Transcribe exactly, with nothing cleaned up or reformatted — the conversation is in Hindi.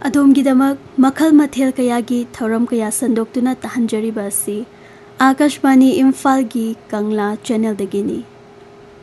अदोमगिदमक मखल मथेल कयागी थौरम कया संदोक्तुना तहंजरिबा असि आकाशवाणी इम्फाल की कंगला चैनल दगिनी।